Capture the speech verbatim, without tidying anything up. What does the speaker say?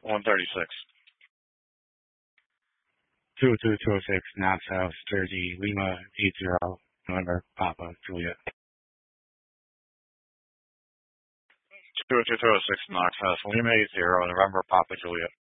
one thirty-six. two two two oh six, Knox House, Jersey, Lima, eight zero, November, Papa, Juliet. two two two oh six, Knox House, Lima eight zero, November, Papa, Juliet.